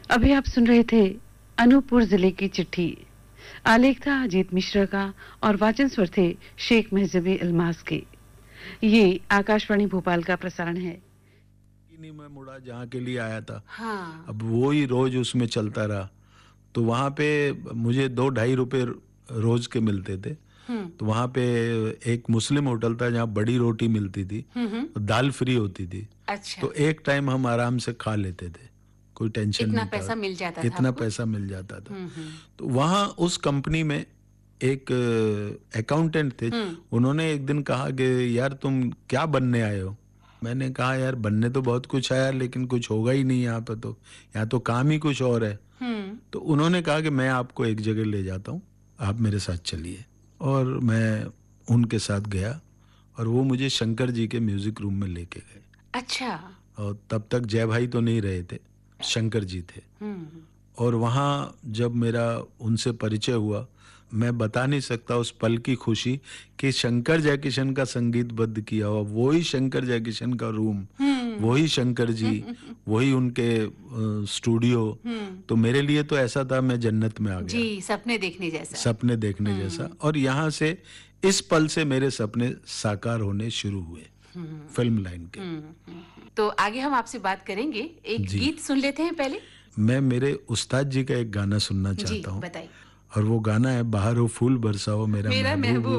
अभी आप सुन रहे थे अनूपपुर जिले की चिट्ठी। आलेख था अजीत मिश्रा का और वाचन स्वर थे शेख महजबी अल्मास के। ये आकाशवाणी भोपाल का प्रसारण है। नहीं, मैं मुड़ा जहाँ के लिए आया था। हाँ। अब वो ही रोज उसमें चलता रहा, तो वहाँ पे मुझे 2-2.5 रुपए रोज के मिलते थे। तो वहाँ पे एक मुस्लिम होटल था जहाँ बड़ी रोटी मिलती थी, दाल फ्री होती थी। अच्छा। तो एक टाइम हम आराम से खा लेते थे, कोई टेंशन इतना नहीं पैसा था। मिल जाता था इतना आपको? पैसा मिल जाता था। हम्म। तो वहाँ उस कंपनी में एक अकाउंटेंट थे। उन्होंने एक दिन कहा कि यार तुम क्या बनने आए हो? मैंने कहा यार बनने तो बहुत कुछ है यार, लेकिन कुछ होगा ही नहीं यहाँ पे, तो यहाँ तो काम ही कुछ और है। तो उन्होंने कहा कि मैं आपको एक जगह ले जाता हूँ, आप मेरे साथ चलिए। और मैं उनके साथ गया और वो मुझे शंकर जी के म्यूजिक रूम में लेके गए। अच्छा। और तब तक जय भाई तो नहीं रहे थे, शंकर जी थे। और वहाँ जब मेरा उनसे परिचय हुआ, मैं बता नहीं सकता उस पल की खुशी कि शंकर जयकिशन का संगीतबद्ध किया हुआ वही शंकर जयकिशन का रूम, वही शंकर जी, वही उनके स्टूडियो। तो मेरे लिए तो ऐसा था मैं जन्नत में आ गया। जी, सपने देखने जैसा। सपने देखने जैसा। और यहाँ से इस पल से मेरे सपने साकार होने शुरू हुए फिल्म लाइन के। तो आगे हम आपसे बात करेंगे। एक जी। गीत सुन लेते हैं पहले। मैं मेरे उस्ताद जी का एक गाना सुनना जी चाहता हूँ, बताइए। और वो गाना है बाहर हो फूल बरसाओ मेरा मेरा महबूब।